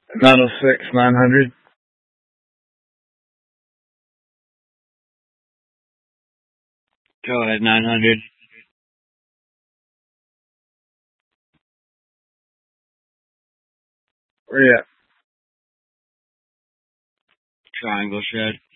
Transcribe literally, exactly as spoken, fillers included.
nine oh six, nine hundred. Go ahead, nine hundred. Where you at? Triangle Shed.